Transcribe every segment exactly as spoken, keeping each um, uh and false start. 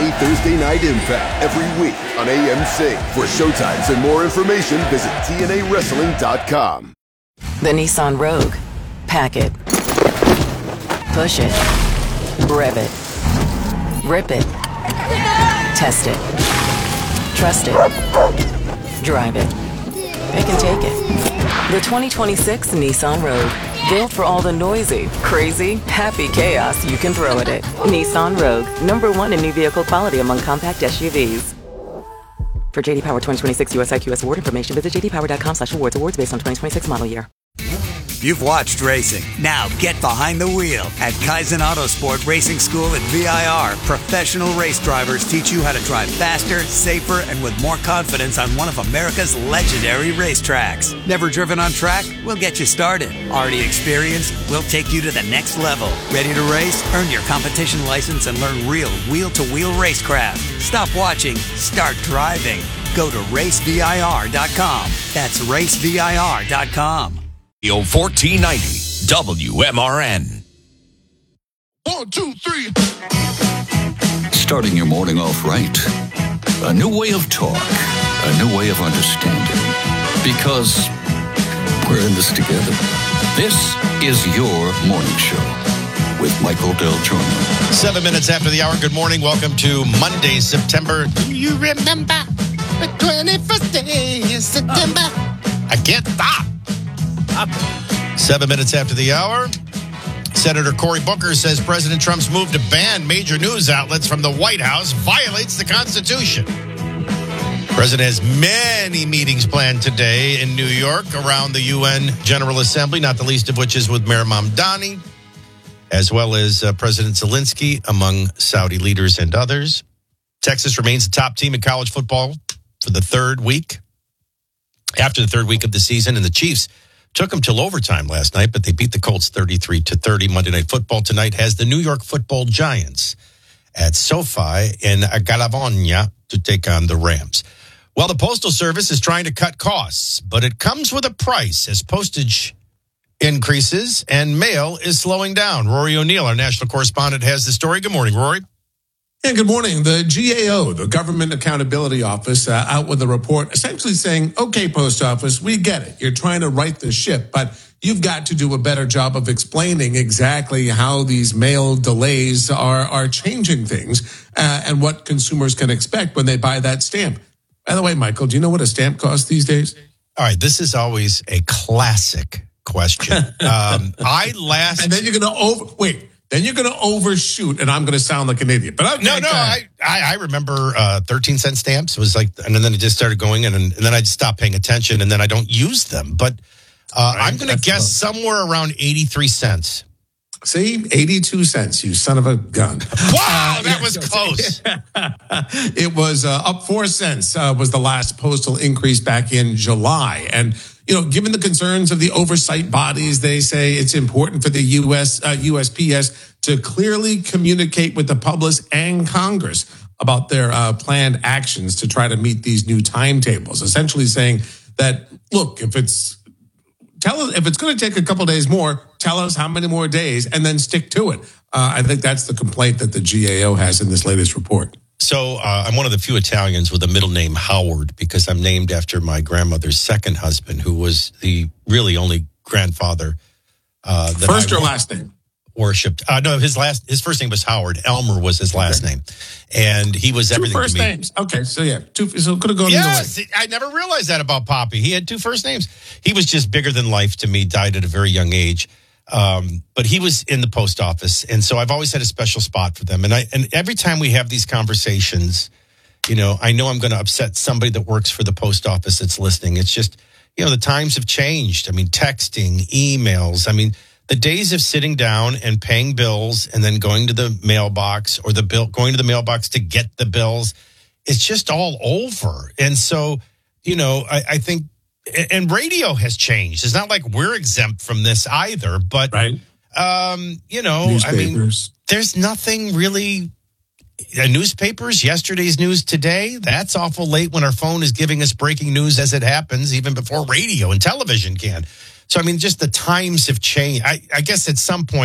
Thursday Night Impact every week on A M C. For showtimes and more information, visit T N A wrestling dot com. The Nissan Rogue. Pack it. Push it. Rev it. Rip it. Test it. Trust it. Drive it. It can take it. The twenty twenty-six Nissan Rogue. Built for all the noisy, crazy, happy chaos you can throw at it. Nissan Rogue. Number one in new vehicle quality among compact S U Vs. For J D Power twenty twenty-six U S I Q S award information, visit j d power dot com slash awards. Awards based on twenty twenty-six model year. You've watched racing. Now get behind the wheel. At Kaizen Autosport Racing School at V I R, professional race drivers teach you how to drive faster, safer, and with more confidence on one of America's legendary racetracks. Never driven on track? We'll get you started. Already experienced? We'll take you to the next level. Ready to race? Earn your competition license and learn real wheel-to-wheel racecraft. Stop watching. Start driving. Go to race V I R dot com. That's race V I R dot com. fourteen ninety W M R N. One, two, three. Starting your morning off right. A new way of talk. A new way of understanding. Because we're in this together. This is your morning show with Michael Del Giorno. Seven minutes after the hour. Good morning. Welcome to Monday, September. Do you remember the twenty-first day of September? I can't stop. Seven minutes after the hour, Senator Cory Booker says President Trump's move to ban major news outlets from the White House violates the Constitution. The President has many meetings planned today in New York around the U N General Assembly, not the least of which is with Mayor Mamdani, as well as uh, President Zelensky, among Saudi leaders and others. Texas remains the top team in college football for the third week, after the third week of the season, and the Chiefs took them till overtime last night, but they beat the Colts thirty-three to thirty. Monday Night Football tonight has the New York Football Giants at SoFi in Galavagna to take on the Rams. Well, the Postal Service is trying to cut costs, but it comes with a price as postage increases and mail is slowing down. Rory O'Neill, our national correspondent, has the story. Good morning, Rory. Yeah, good morning. The G A O, the Government Accountability Office, uh, out with a report essentially saying, okay, Post Office, we get it. You're trying to right the ship, but you've got to do a better job of explaining exactly how these mail delays are, are changing things uh, and what consumers can expect when they buy that stamp. By the way, Michael, do you know what a stamp costs these days? All right, this is always a classic question. um, I last... And then you're going to over... Wait. Then you're going to overshoot, and I'm going to sound like an idiot. But okay, no, no, I, I I remember uh, thirteen cent stamps. It was like, and then it just started going, and and then I just stopped paying attention, and then I don't use them. But uh, right, I'm going to guess about... somewhere around eighty-three cents. See, eighty-two cents. You son of a gun! Wow, uh, that was close. It was uh, up four cents. Uh, was the last postal increase back in July, and. You know, given the concerns of the oversight bodies, they say it's important for the U S uh, U S P S to clearly communicate with the public and Congress about their uh, planned actions to try to meet these new timetables. Essentially saying that, look, if it's tell us if it's going to take a couple days more, tell us how many more days, and then stick to it. Uh, I think that's the complaint that the G A O has in this latest report. So uh, I'm one of the few Italians with a middle name Howard because I'm named after my grandmother's second husband, who was the really only grandfather. Uh, that First I or last name? Worshipped. Uh, no, his last, his first name was Howard. Elmer was his last okay. name, and he was two everything first to me. Names. Okay, so yeah, two. So it could have gone yes, either way. I never realized that about Poppy. He had two first names. He was just bigger than life to me. Died at a very young age. Um, but he was in the post office. And so I've always had a special spot for them. And I, and every time we have these conversations, you know, I know I'm going to upset somebody that works for the post office that's listening. It's just, you know, the times have changed. I mean, texting, emails. I mean, the days of sitting down and paying bills and then going to the mailbox or the bill, going to the mailbox to get the bills, it's just all over. And so, you know, I, I think, and radio has changed. It's not like we're exempt from this either, but, right. um, you know, I mean, there's nothing really, uh, newspapers, yesterday's news today, that's awful late when our phone is giving us breaking news as it happens, even before radio and television can. So, I mean, just the times have changed. I, I guess at some point,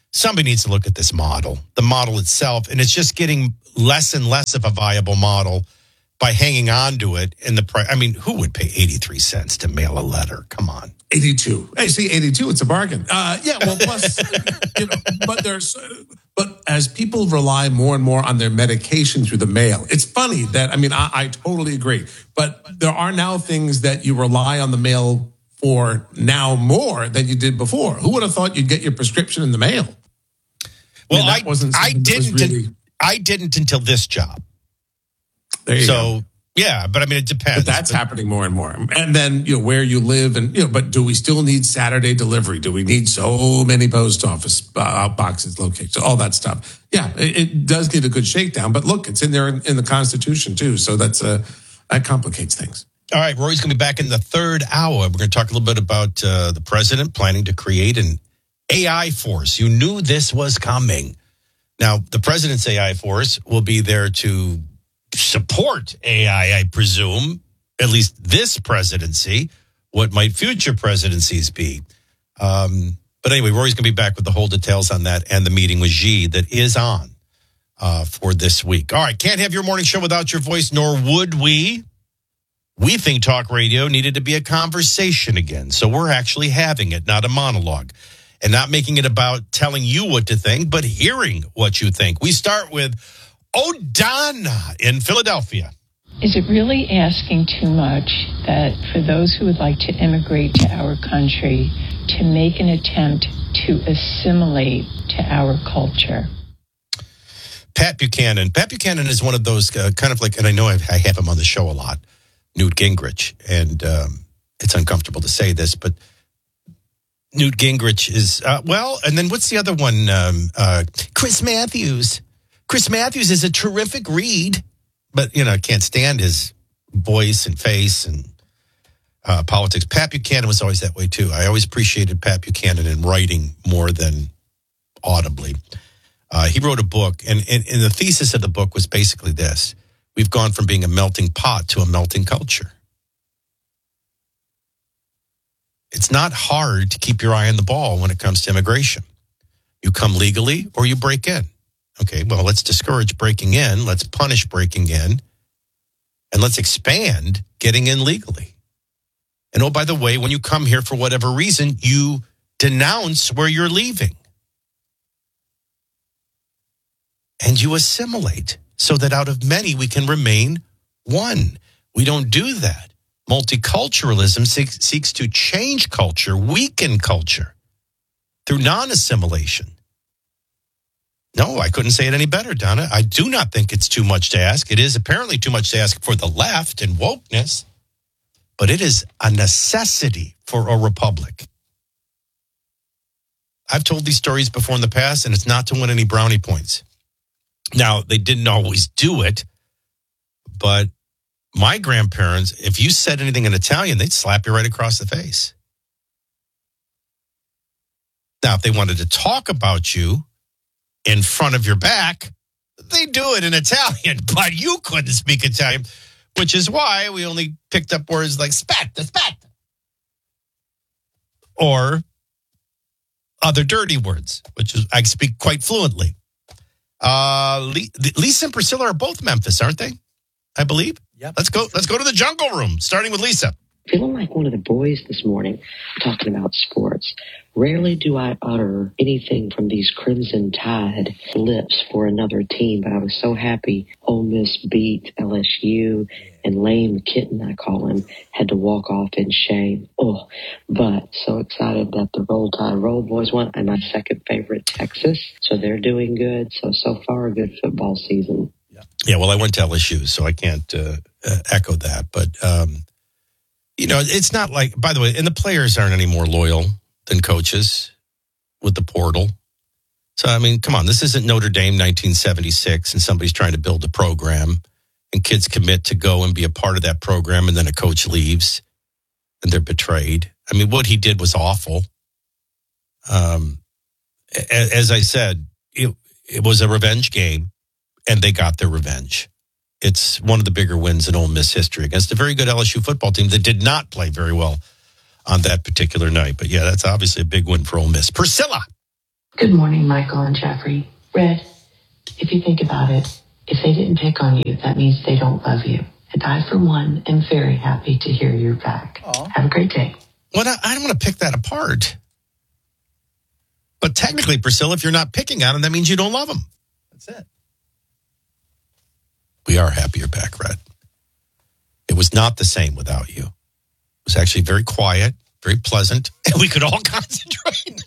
somebody needs to look at this model, the model itself, and it's just getting less and less of a viable model by hanging on to it. In the price, I mean, who would pay eighty-three cents to mail a letter? Come on. eighty-two. Hey, see, eighty-two, it's a bargain. Uh, yeah, well, plus, you know, but there's, but as people rely more and more on their medication through the mail, it's funny that, I mean, I, I totally agree, but there are now things that you rely on the mail for now more than you did before. Who would have thought you'd get your prescription in the mail? Well, I, mean, I, wasn't I didn't, really... I didn't until this job. There you so, go. Yeah, but I mean, it depends. But that's but, happening more and more. And then, you know, where you live and, you know, but do we still need Saturday delivery? Do we need so many post office uh, boxes located? All that stuff. Yeah, it, it does get a good shakedown. But look, it's in there in, in the Constitution, too. So that's uh, that complicates things. All right, Rory's going to be back in the third hour. We're going to talk a little bit about uh, the president planning to create an A I force. You knew this was coming. Now, the president's A I force will be there to support A I, I presume, at least this presidency. What might future presidencies be? Um, but anyway, Rory's going to be back with the whole details on that and the meeting with Xi that is on uh, for this week. All right, can't have your morning show without your voice, nor would we. We think talk radio needed to be a conversation again. So we're actually having it, not a monologue. And not making it about telling you what to think, but hearing what you think. We start with O'Donna in Philadelphia. Is it really asking too much that for those who would like to immigrate to our country to make an attempt to assimilate to our culture? Pat Buchanan. Pat Buchanan is one of those uh, kind of like, and I know I've, I have him on the show a lot, Newt Gingrich. And um, it's uncomfortable to say this, but Newt Gingrich is, uh, well, and then what's the other one? Um, uh, Chris Matthews. Chris Matthews is a terrific read, but, you know, I can't stand his voice and face and uh, politics. Pat Buchanan was always that way, too. I always appreciated Pat Buchanan in writing more than audibly. Uh, he wrote a book, and, and, and the thesis of the book was basically this. We've gone from being a melting pot to a melting culture. It's not hard to keep your eye on the ball when it comes to immigration. You come legally or you break in. Okay, well, let's discourage breaking in. Let's punish breaking in. And let's expand getting in legally. And oh, by the way, when you come here for whatever reason, you denounce where you're leaving. And you assimilate so that out of many we can remain one. We don't do that. Multiculturalism seeks, seeks to change culture, weaken culture through non-assimilation. No, I couldn't say it any better, Donna. I do not think it's too much to ask. It is apparently too much to ask for the left and wokeness, but it is a necessity for a republic. I've told these stories before in the past, and it's not to win any brownie points. Now, they didn't always do it, but my grandparents, if you said anything in Italian, they'd slap you right across the face. Now, if they wanted to talk about you in front of your back, they do it in Italian, but you couldn't speak Italian, which is why we only picked up words like spetta, spetta, or other dirty words, which is I speak quite fluently. Uh, Lisa and Priscilla are both Memphis, aren't they? I believe. Yep. Let's go. Let's go to the jungle room, starting with Lisa. Feeling like one of the boys this morning talking about sports. Rarely do I utter anything from these Crimson Tide lips for another team, but I was so happy Ole Miss beat L S U and Lane Kitten, I call him, had to walk off in shame. Oh, but so excited that the Roll Tide Roll Boys won, and my second favorite, Texas. So they're doing good. So, so far, a good football season. Yeah, well, I went to L S U, so I can't uh, uh, echo that. But, um, you know, it's not like, by the way, and the players aren't any more loyal than coaches with the portal. So, I mean, come on, this isn't Notre Dame nineteen seventy-six and somebody's trying to build a program and kids commit to go and be a part of that program and then a coach leaves and they're betrayed. I mean, what he did was awful. Um, as I said, it, it was a revenge game and they got their revenge. It's one of the bigger wins in Ole Miss history against a very good L S U football team that did not play very well on that particular night. But yeah, that's obviously a big win for Ole Miss. Priscilla. Good morning, Michael and Jeffrey. Red, if you think about it, if they didn't pick on you, that means they don't love you. And I, for one, am very happy to hear you're back. Aww. Have a great day. Well, I don't want to pick that apart. But technically, Priscilla, if you're not picking on them, that means you don't love them. That's it. We are happy you're back, Red. It was not the same without you. It was actually very quiet, very pleasant, and we could all concentrate.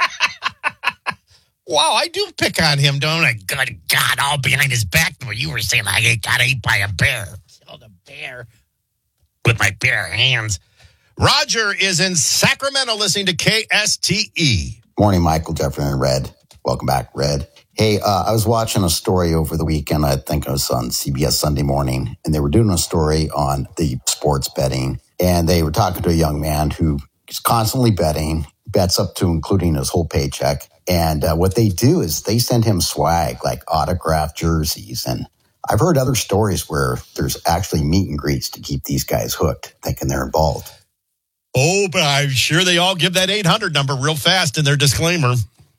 Wow, I do pick on him, don't I? Good God, all behind his back. Where you were saying I got ate by a bear. Killed a bear with my bare hands. Roger is in Sacramento listening to K S T E. Morning, Michael, Jeffrey, and Red. Welcome back, Red. Hey, uh, I was watching a story over the weekend. I think it was on C B S Sunday Morning, and they were doing a story on the sports betting. And they were talking to a young man who is constantly betting, bets up to including his whole paycheck. And uh, what they do is they send him swag, like autographed jerseys. And I've heard other stories where there's actually meet and greets to keep these guys hooked, thinking they're involved. Oh, but I'm sure they all give that eight hundred number real fast in their disclaimer.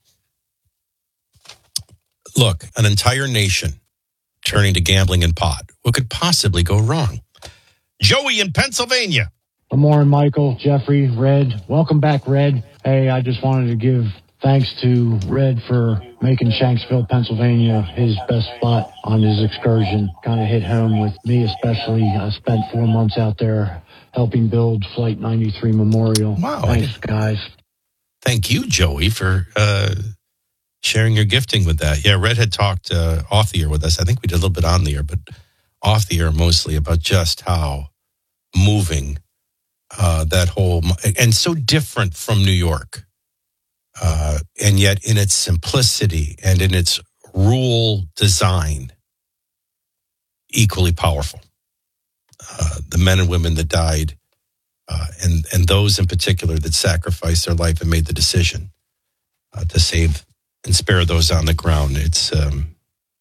Look, an entire nation turning to gambling and pot. What could possibly go wrong? Joey in Pennsylvania. Good morning, Michael, Jeffrey, Red. Welcome back, Red. Hey, I just wanted to give thanks to Red for making Shanksville, Pennsylvania his best spot on his excursion. Kind of hit home with me especially. I spent four months out there helping build Flight ninety-three Memorial. Wow. Thanks, guys. Thank you, Joey, for uh, sharing your gifting with that. Yeah, Red had talked uh, off the air with us. I think we did a little bit on the air, but off the air mostly about just how moving uh, that whole, and so different from New York. Uh, and yet in its simplicity and in its rule design, equally powerful. Uh, the men and women that died, uh, and, and those in particular that sacrificed their life and made the decision uh, to save and spare those on the ground. It's, um,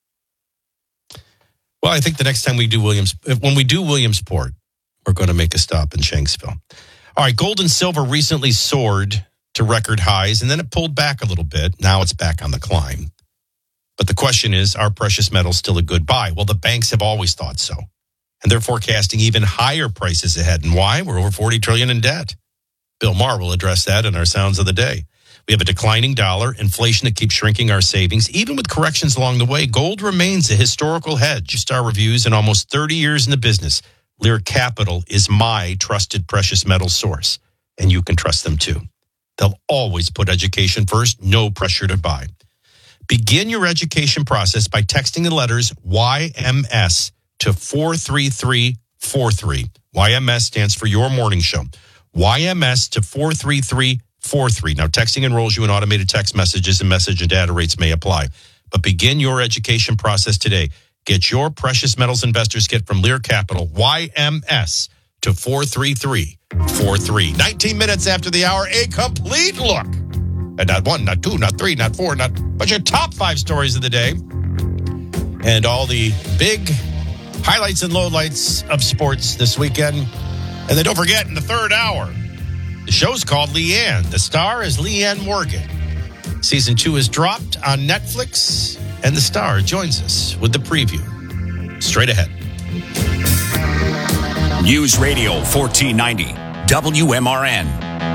well, I think the next time we do Williams, when we do Williamsport, we're going to make a stop in Shanksville. All right, gold and silver recently soared to record highs, and then it pulled back a little bit. Now it's back on the climb. But the question is, are precious metals still a good buy? Well, the banks have always thought so. And they're forecasting even higher prices ahead. And why? We're over forty trillion dollars in debt. Bill Maher will address that in our Sounds of the Day. We have a declining dollar, inflation that keeps shrinking our savings. Even with corrections along the way, gold remains a historical hedge. Star Reviews in almost thirty years in the business. Lear Capital is my trusted precious metal source. And you can trust them too. They'll always put education first, no pressure to buy. Begin your education process by texting the letters Y M S to four three three four three. Y M S stands for Your Morning Show. Y M S to four three three four three. Now, texting enrolls you in automated text messages, and message and data rates may apply. But begin your education process today. Get your precious metals investors kit from Lear Capital. Y M S to four three three four three. nineteen minutes after the hour, a complete look. And not one, not two, not three, not four, not but your top five stories of the day. And all the big highlights and lowlights of sports this weekend. And then don't forget, in the third hour, the show's called Leanne. The star is Leanne Morgan. Season two is dropped on Netflix, and the star joins us with the preview. Straight ahead. News Radio fourteen ninety, W M R N.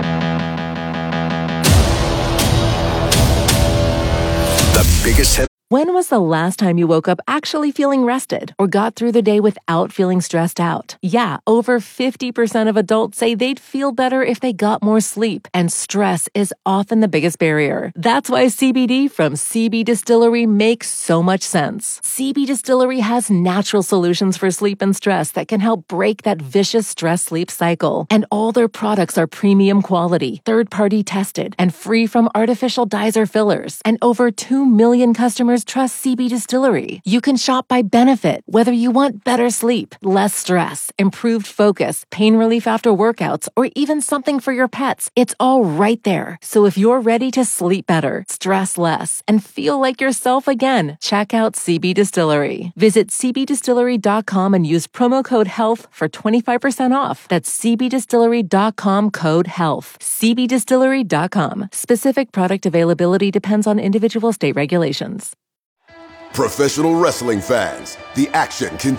The biggest hit. When was the last time you woke up actually feeling rested or got through the day without feeling stressed out? Yeah, over fifty percent of adults say they'd feel better if they got more sleep, and stress is often the biggest barrier. That's why C B D from C B Distillery makes so much sense. C B Distillery has natural solutions for sleep and stress that can help break that vicious stress-sleep cycle. And all their products are premium quality, third-party tested, and free from artificial dyes or fillers. And over two million customers customers trust C B Distillery. You can shop by benefit, whether you want better sleep, less stress, improved focus, pain relief after workouts, or even something for your pets. It's all right there. So if you're ready to sleep better, stress less, and feel like yourself again, check out C B Distillery. Visit c b distillery dot com and use promo code HEALTH for twenty-five percent off. That's c b distillery dot com code HEALTH. c b distillery dot com. Specific product availability depends on individual state regulations. Professional wrestling fans, the action continues.